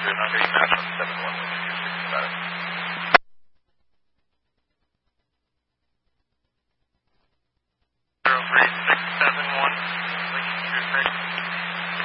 Roger, I'll get you matched on 7-1 when you do about it. Zero 3